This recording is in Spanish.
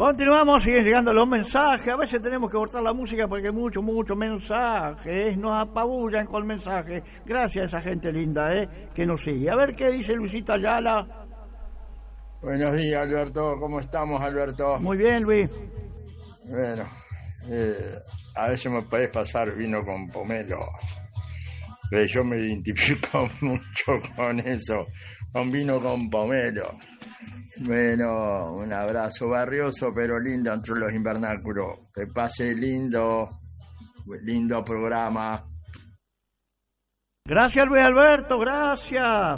Continuamos, siguen llegando los mensajes. A veces tenemos que cortar la música porque hay mucho mensajes. Nos apabullan con mensajes. Gracias a esa gente linda, que nos sigue. A ver qué dice Luisita Ayala. Buenos días, Alberto. ¿Cómo estamos, Alberto? Muy bien, Luis. Bueno, a veces me podés pasar vino con pomelo. Pero yo me identifico mucho con eso, con vino con pomelo. Bueno, un abrazo barrioso, pero lindo entre los invernáculos. Que pase lindo programa. Gracias, Luis Alberto, gracias.